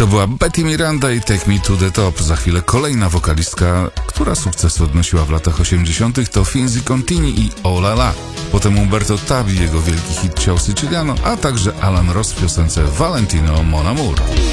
To była Betty Miranda i Take Me to the Top. Za chwilę kolejna wokalistka, która sukces odnosiła w latach 80. to Finzi Contini i Oh La La. Potem Umberto Tabi, jego wielki hit Ciao Siciliano, a także Alan Ross w piosence Valentino Mon Amour.